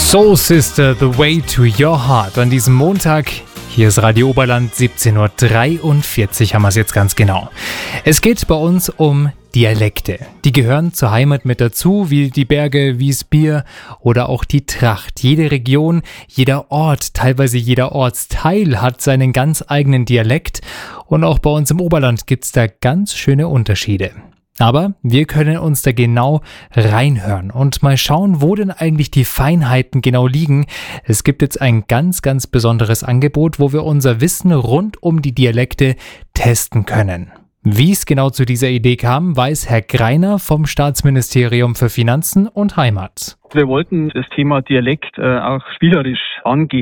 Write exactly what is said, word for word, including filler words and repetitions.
Soul Sister, The Way to Your Heart. An diesem Montag, hier ist Radio Oberland, siebzehn Uhr dreiundvierzig haben wir es jetzt ganz genau. Es geht bei uns um Dialekte. Die gehören zur Heimat mit dazu, wie die Berge, wie das Bier oder auch die Tracht. Jede Region, jeder Ort, teilweise jeder Ortsteil hat seinen ganz eigenen Dialekt. Und auch bei uns im Oberland gibt es da ganz schöne Unterschiede. Aber wir können uns da genau reinhören und mal schauen, wo denn eigentlich die Feinheiten genau liegen. Es gibt jetzt ein ganz, ganz besonderes Angebot, wo wir unser Wissen rund um die Dialekte testen können. Wie es genau zu dieser Idee kam, weiß Herr Greiner vom Staatsministerium für Finanzen und Heimat. Wir wollten das Thema Dialekt äh, auch spielerisch angehen.